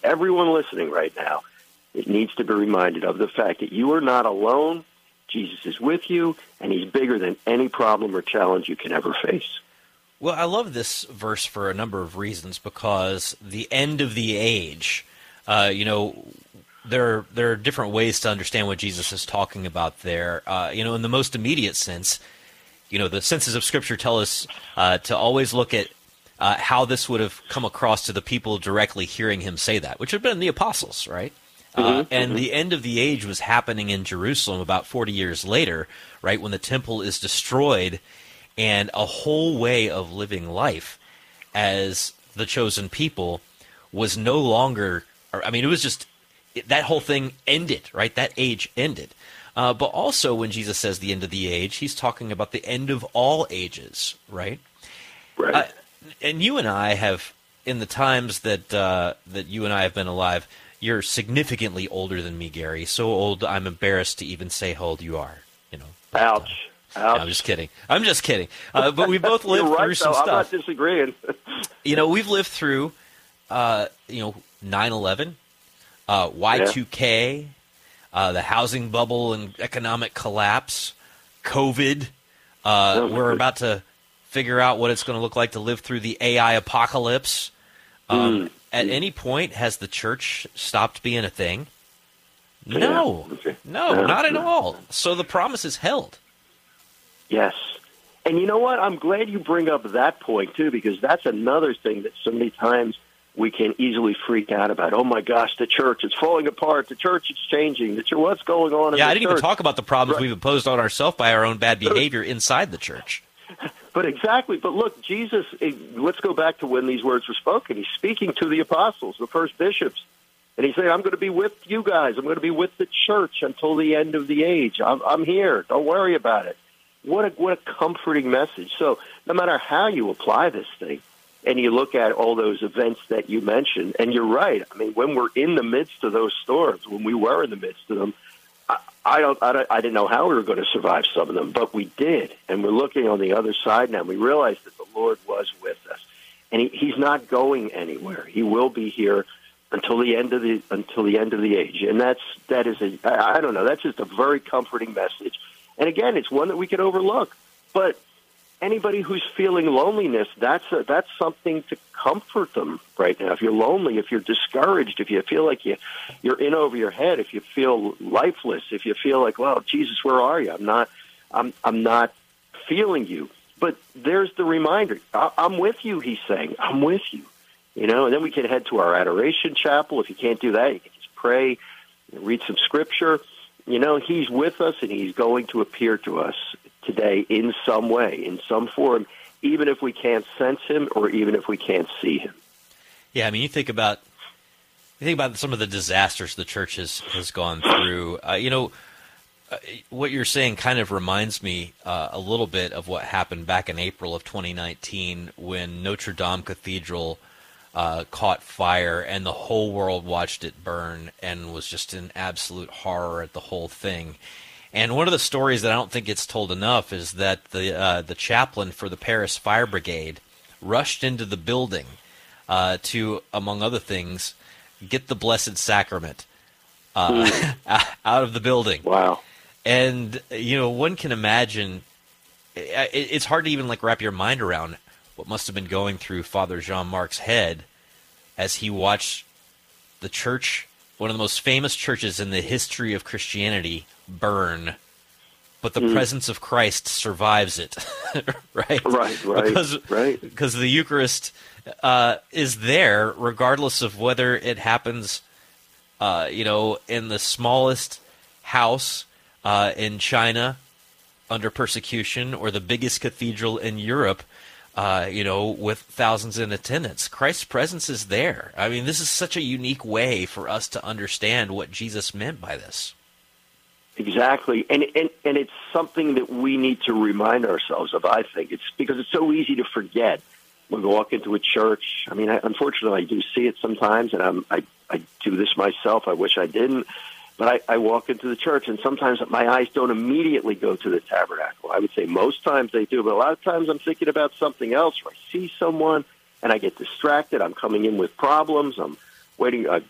everyone listening right now, it needs to be reminded of the fact that you are not alone. Jesus is with you, and he's bigger than any problem or challenge you can ever face. Well, I love this verse for a number of reasons, because the end of the age, there are different ways to understand what Jesus is talking about there. In the most immediate sense, the senses of Scripture tell us to always look at how this would have come across to the people directly hearing him say that, which would have been the apostles, right? And the end of the age was happening in Jerusalem about 40 years later, right, when the temple is destroyed, and a whole way of living life as the chosen people was no longer, it was just, that whole thing ended, right? That age ended. But also when Jesus says the end of the age, he's talking about the end of all ages, right? Right. And you and I have, in the times that you and I have been alive, you're significantly older than me, Gary. So old, I'm embarrassed to even say how old you are. Ouch. No, I'm just kidding. But we both lived You're right, through some I'm stuff. not disagreeing. We've lived through, 9/11, Y2K, the housing bubble and economic collapse, COVID. We're about to figure out what it's going to look like to live through the AI apocalypse. At any point, has the church stopped being a thing? No, not at all. So the promise is held. Yes. And you know what? I'm glad you bring up that point, too, because that's another thing that so many times we can easily freak out about. Oh, my gosh, the church, it's falling apart. The church is changing. What's going on in the church? I didn't even talk about the problems we've imposed on ourselves by our own bad behavior inside the church. But exactly. But look, Jesus, let's go back to when these words were spoken. He's speaking to the apostles, the first bishops. And he's saying, I'm going to be with you guys. I'm going to be with the church until the end of the age. I'm here. Don't worry about it. What a comforting message. So no matter how you apply this thing, and you look at all those events that you mentioned, and you're right. When we're in the midst of those storms, when we were in the midst of them, I didn't know how we were going to survive some of them, but we did. And we're looking on the other side now. We realize that the Lord was with us, and he's not going anywhere. He will be here until the end of the age. And that's just a very comforting message. And again, it's one that we can overlook. But anybody who's feeling loneliness, that's something to comfort them right now. If you're lonely, if you're discouraged, if you feel like you're in over your head, if you feel lifeless, if you feel like, well, Jesus, where are you? I'm not feeling you. But there's the reminder. I'm with you, he's saying. I'm with you. And then we can head to our adoration chapel. If you can't do that, you can just pray, read some scripture. He's with us, and he's going to appear to us today in some way, in some form, even if we can't sense him or even if we can't see him. Yeah, you think about some of the disasters the church has gone through. What you're saying kind of reminds me a little bit of what happened back in April of 2019 when Notre Dame Cathedral caught fire and the whole world watched it burn and was just in absolute horror at the whole thing. And one of the stories that I don't think gets told enough is that the chaplain for the Paris Fire Brigade rushed into the building to, among other things, get the Blessed Sacrament out of the building. Wow. And, one can imagine, it's hard to even wrap your mind around what must have been going through Father Jean-Marc's head as he watched the church, one of the most famous churches in the history of Christianity, burn, but the presence of Christ survives it, right? Right. Because the Eucharist is there regardless of whether it happens, in the smallest house in China under persecution or the biggest cathedral in Europe, with thousands in attendance. Christ's presence is there. This is such a unique way for us to understand what Jesus meant by this. Exactly. And it's something that we need to remind ourselves of, I think. It's because it's so easy to forget when we walk into a church. Unfortunately, I do see it sometimes, and I do this myself. I wish I didn't. But I walk into the church, and sometimes my eyes don't immediately go to the tabernacle. I would say most times they do, but a lot of times I'm thinking about something else, or I see someone, and I get distracted. I'm coming in with problems. I'm waiting,